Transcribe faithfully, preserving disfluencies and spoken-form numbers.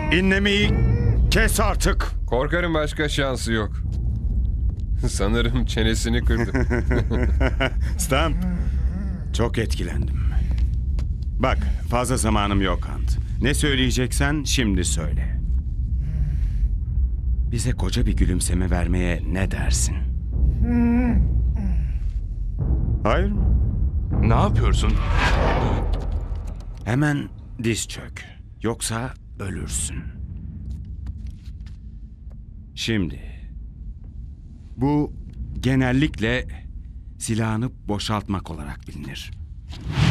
İnlemeyi kes artık. Korkarım başka şansı yok. Sanırım çenesini kırdı. Stan, çok etkilendim. Bak, fazla zamanım yok Hunt. Ne söyleyeceksen şimdi söyle. Bize koca bir gülümseme vermeye ne dersin? Hayır mı? Ne yapıyorsun? Hemen diz çök. Yoksa ölürsün. Şimdi. Bu genellikle silahını boşaltmak olarak bilinir.